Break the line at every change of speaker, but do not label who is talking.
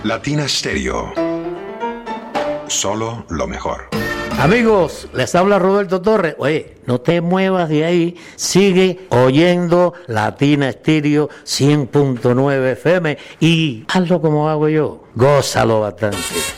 Latina Stereo. Solo lo mejor.
Amigos, les habla Roberto Torres. Oye, no te muevas de ahí. Sigue oyendo Latina Stereo 100.9 FM y hazlo como hago yo. Gózalo bastante.